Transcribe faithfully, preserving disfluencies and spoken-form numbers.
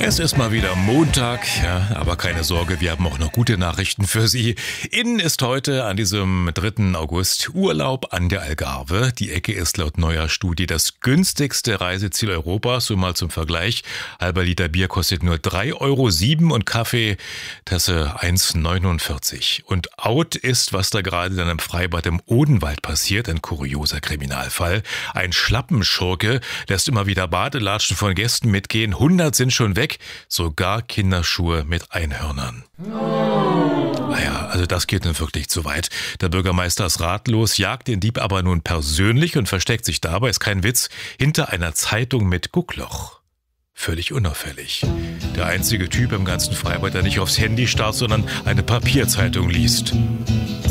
Es ist mal wieder Montag, ja, aber keine Sorge, wir haben auch noch gute Nachrichten für Sie. Innen ist heute an diesem dritten August Urlaub an der Algarve. Die Ecke ist laut neuer Studie das günstigste Reiseziel Europas. So mal zum Vergleich. Halber Liter Bier kostet nur drei Euro sieben und Kaffee Tasse eins Euro neunundvierzig. Und out ist, was da gerade dann im Freibad im Odenwald passiert. Ein kurioser Kriminalfall. Ein Schlappenschurke lässt immer wieder Badelatschen von Gästen mitgehen. hundert sind schon weg. Sogar Kinderschuhe mit Einhörnern. Naja, also das geht nun wirklich zu weit. Der Bürgermeister ist ratlos, jagt den Dieb aber nun persönlich und versteckt sich dabei, ist kein Witz, hinter einer Zeitung mit Guckloch. Völlig unauffällig. Der einzige Typ im ganzen Freibad, der nicht aufs Handy starrt, sondern eine Papierzeitung liest.